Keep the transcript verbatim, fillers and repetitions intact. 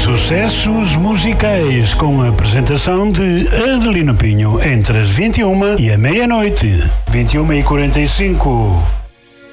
Sucessos musicais com a apresentação de Adelino Pinho entre as vinte e uma e a meia-noite. vinte e uma e quarenta e cinco.